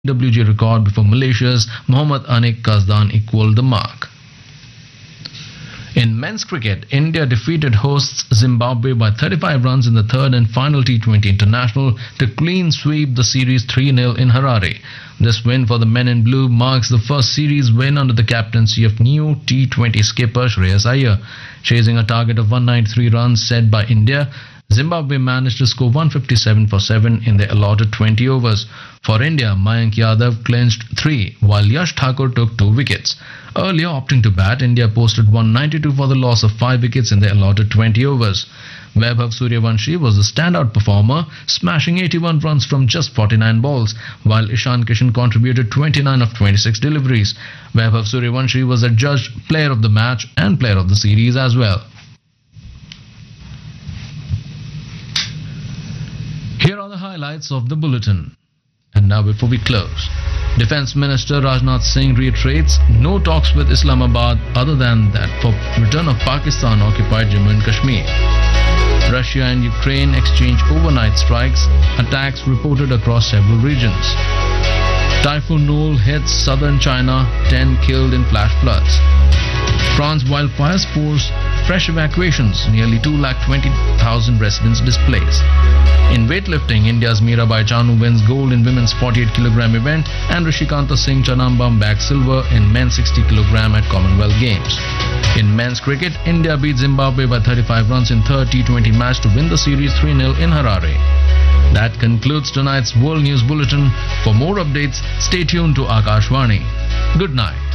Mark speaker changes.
Speaker 1: WG record before Malaysia's Mohammad Anik Kazdan equalled the mark. In men's cricket, India defeated hosts Zimbabwe by 35 runs in the third and final T20 international to clean sweep the series 3-0 in Harare. This win for the men in blue marks the first series win under the captaincy of new T20 skipper Shreyas Iyer. Chasing a target of 193 runs set by India, Zimbabwe managed to score 157 for 7 in the allotted 20 overs. For India, Mayank Yadav clinched 3, while Yash Thakur took 2 wickets. Earlier opting to bat, India posted 192 for the loss of 5 wickets in the allotted 20 overs. Vaibhav Suryavanshi was the standout performer, smashing 81 runs from just 49 balls, while Ishan Kishan contributed 29 of 26 deliveries. Vaibhav Suryavanshi was adjudged player of the match and player of the series as well. Here are the highlights of the bulletin. And now before we close, Defence Minister Rajnath Singh reiterates no talks with Islamabad other than that for return of Pakistan-occupied Jammu and Kashmir. Russia and Ukraine exchange overnight strikes, attacks reported across several regions. Typhoon Noel hits southern China, 10 killed in flash floods. France wildfires force fresh evacuations, nearly 220,000 residents displaced. In weightlifting, India's Mirabai Chanu wins gold in women's 48kg event and Rishikanta Singh Chanambam bags silver in men's 60kg at Commonwealth Games. In men's cricket, India beat Zimbabwe by 35 runs in third T20 match to win the series 3-0 in Harare. That concludes tonight's World News Bulletin. For more updates, stay tuned to Akashvani. Good night.